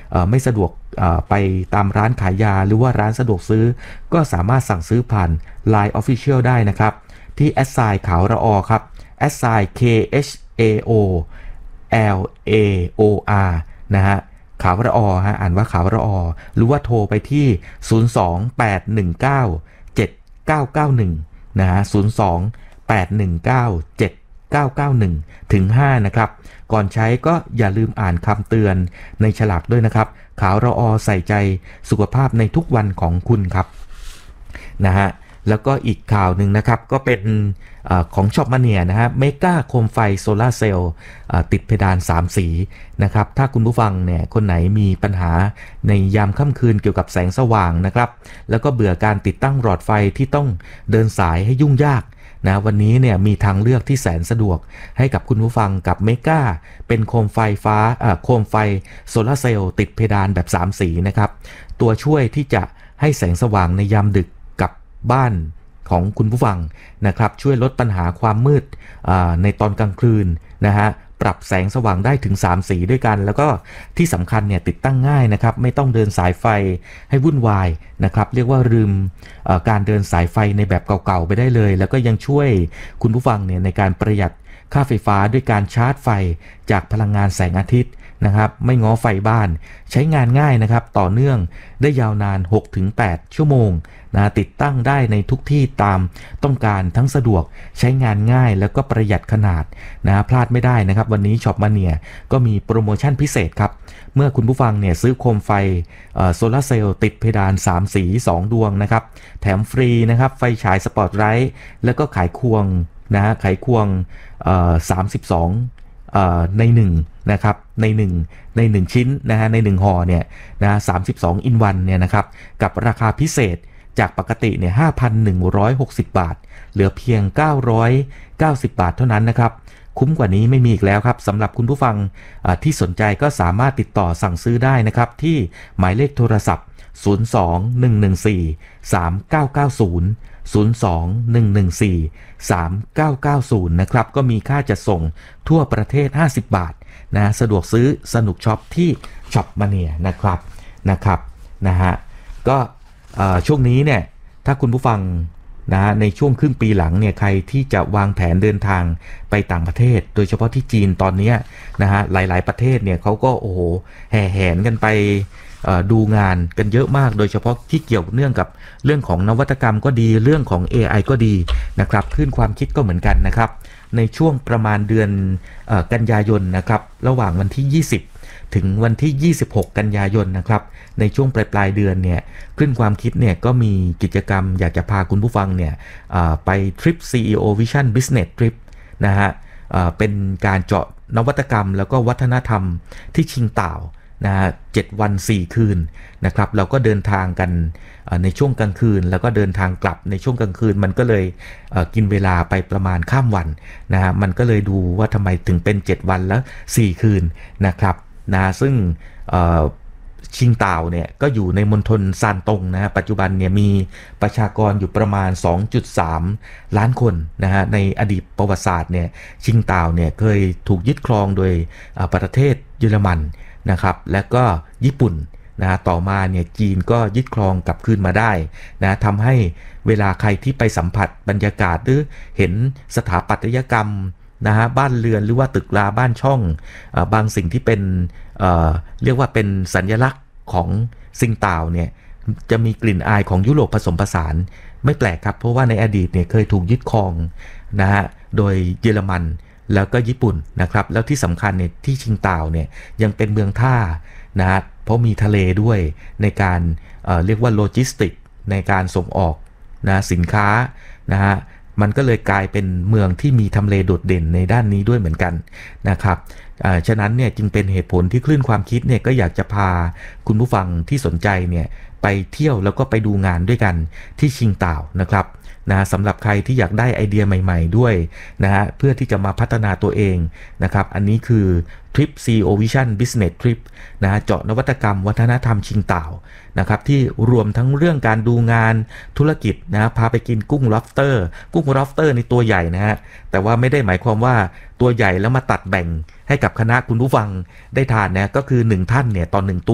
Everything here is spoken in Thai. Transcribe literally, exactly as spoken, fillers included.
ไม่สะดวกไปตามร้านขายยาหรือว่าร้านสะดวกซื้อก็สามารถสั่งซื้อผ่าน ไลน์ Official ได้นะครับที่แอดไซน์ขาวระอครับแอดไซน์ เค เอช เอ โอ แอล เอ โอ อาร์ นะฮะขาวระอฮะอ่านว่าขาวระอหรือว่าโทรไปที่ ศูนย์ สอง แปด หนึ่ง เก้า เจ็ด เก้า เก้า หนึ่ง นะฮะ ศูนย์ สอง แปด หนึ่ง เก้า เจ็ด เก้า เก้า หนึ่ง ถึง ห้า นะครับก่อนใช้ก็อย่าลืมอ่านคำเตือนในฉลากด้วยนะครับขาวระอใส่ใจสุขภาพในทุกวันของคุณครับนะฮะแล้วก็อีกข่าวหนึ่งนะครับก็เป็นอของช็อปมาเนียนะฮะเมกาโคมไฟโซลาเซลล์ติดเพดานสามสีนะครับถ้าคุณผู้ฟังเนี่ยคนไหนมีปัญหาในยามค่ำคืนเกี่ยวกับแสงสว่างนะครับแล้วก็เบื่อการติดตั้งหลอดไฟที่ต้องเดินสายให้ยุ่งยากนะวันนี้เนี่ยมีทางเลือกที่แสนสะดวกให้กับคุณผู้ฟังกับเมกาเป็นโคมไฟฟ้าโคมไฟโซลาเซลล์ติดเพดานแบบสามสีนะครับตัวช่วยที่จะให้แสงสว่างในยามดึกกับบ้านของคุณผู้ฟังนะครับช่วยลดปัญหาความมืดในตอนกลางคืนนะฮะปรับแสงสว่างได้ถึงสามสีด้วยกันแล้วก็ที่สำคัญเนี่ยติดตั้งง่ายนะครับไม่ต้องเดินสายไฟให้วุ่นวายนะครับเรียกว่าลืมการเดินสายไฟในแบบเก่าๆไปได้เลยแล้วก็ยังช่วยคุณผู้ฟังเนี่ยในการประหยัดค่าไฟฟ้าด้วยการชาร์จไฟจากพลังงานแสงอาทิตย์นะครับไม่ง้อไฟบ้านใช้งานง่ายนะครับต่อเนื่องได้ยาวนาน หกถึงแปด ชั่วโมงนะติดตั้งได้ในทุกที่ตามต้องการทั้งสะดวกใช้งานง่ายแล้วก็ประหยัดขนาดนะพลาดไม่ได้นะครับวันนี้ช็อปมาเนียก็มีโปรโมชั่นพิเศษครับเมื่อคุณผู้ฟังเนี่ยซื้อโคมไฟโซลาร์เซลล์ติดเพดานสามสีสองดวงนะครับแถมฟรีนะครับไฟฉายสปอตไลท์แล้วก็ขายควงนะฮะขายควงสามสิบสองในหนึ่งนะครับใน1ใน1ชิ้นนะฮะในหนึ่งห่อเนี่ยนะสามสิบสองอินวันเนี่ยนะครับกับราคาพิเศษจากปกติเนี่ย ห้าพันหนึ่งร้อยหกสิบ บาทเหลือเพียงเก้าร้อยเก้าสิบ บาทเท่านั้นนะครับคุ้มกว่านี้ไม่มีอีกแล้วครับสำหรับคุณผู้ฟังที่สนใจก็สามารถติดต่อสั่งซื้อได้นะครับที่หมายเลขโทรศัพท์ศูนย์ สอง หนึ่ง หนึ่ง สี่ สาม เก้า เก้า ศูนย์ ศูนย์ สอง หนึ่ง หนึ่ง สี่ สาม เก้า เก้า ศูนย์นะครับก็มีค่าจัดส่งทั่วประเทศห้าสิบบาทนะสะดวกซื้อสนุกช็อปที่ช็อปมาเนียนะครับนะครับนะฮะก็ช่วงนี้เนี่ยถ้าคุณผู้ฟังนะในช่วงครึ่งปีหลังเนี่ยใครที่จะวางแผนเดินทางไปต่างประเทศโดยเฉพาะที่จีนตอนนี้นะฮะหลายๆประเทศเนี่ยเขาก็โอ้โหแห่แหนกันไปดูงานกันเยอะมากโดยเฉพาะที่เกี่ยวเนื่องกับเรื่องของนวัตกรรมก็ดีเรื่องของ เอ ไอ ก็ดีนะครับขึ้นความคิดก็เหมือนกันนะครับในช่วงประมาณเดือนเอ่อกันยายนนะครับระหว่างวันที่ยี่สิบถึงวันที่ยี่สิบหกกันยายนนะครับในช่วงปลายปลายเดือนเนี่ยขึ้นความคิดเนี่ยก็มีกิจกรรมอยากจะพาคุณผู้ฟังเนี่ยไปทริป ซี อี โอ Vision Business Trip นะฮะเป็นการเจาะนวัตกรรมแล้วก็วัฒนธรรมที่ชิงต่าวนะฮะเจ็ดวันสี่คืนนะครับเราก็เดินทางกันในช่วงกลางคืนแล้วก็เดินทางกลับในช่วงกลางคืนมันก็เลยกินเวลาไปประมาณข้ามวันนะฮะมันก็เลยดูว่าทำไมถึงเป็นเจ็ดวันแล้วสี่คืนนะครับนะซึ่งชิงต่าวเนี่ยก็อยู่ในมณฑลซานตงนะฮะปัจจุบันเนี่ยมีประชากรอยู่ประมาณ สองจุดสาม ล้านคนนะฮะในอดีตประวัติศาสตร์เนี่ยชิงต่าวเนี่ยเคยถูกยึดครองโดยประเทศเยอรมันนะครับและก็ญี่ปุ่นนะต่อมาเนี่ยจีนก็ยึดครองกลับคืนมาได้นะทำให้เวลาใครที่ไปสัมผัสบรรยากาศหรือเห็นสถาปัตยกรรมนะฮะบ้านเรือนหรือว่าตึกราบ้านช่องอ่าบางสิ่งที่เป็นเอ่อเรียกว่าเป็นสัญลักษณ์ของซิงต่าวเนี่ยจะมีกลิ่นอายของยุโรปผสมผสานไม่แปลกครับเพราะว่าในอดีตเนี่ยเคยถูกยึดครองนะฮะโดยเยอรมันแล้วก็ญี่ปุ่นนะครับแล้วที่สำคัญเนี่ยที่ชิงต่าวเนี่ยยังเป็นเมืองท่านะฮะเพราะมีทะเลด้วยในการเอ่อเรียกว่าโลจิสติกในการส่งออกนะสินค้านะฮะมันก็เลยกลายเป็นเมืองที่มีทำเลโดดเด่นในด้านนี้ด้วยเหมือนกันนะครับฉะนั้นเนี่ยจึงเป็นเหตุผลที่คลื่นความคิดเนี่ยก็อยากจะพาคุณผู้ฟังที่สนใจเนี่ยไปเที่ยวแล้วก็ไปดูงานด้วยกันที่ชิงต่าวนะครับนะสำหรับใครที่อยากได้ไอเดียใหม่ๆด้วยนะฮะเพื่อที่จะมาพัฒนาตัวเองนะครับอันนี้คือทริป ซี อี โอ Vision Business Trip นะฮะเจาะนวัตกรรมวัฒนธรรมชิงต่าวนะครับที่รวมทั้งเรื่องการดูงานธุรกิจนะพาไปกินกุ้ง lobster กุ้ง lobster ในตัวใหญ่นะฮะแต่ว่าไม่ได้หมายความว่าตัวใหญ่แล้วมาตัดแบ่งให้กับคณะคุณผู้ฟังได้ทานนะก็คือหนึ่งท่านเนี่ยตอนหนึ่งตัว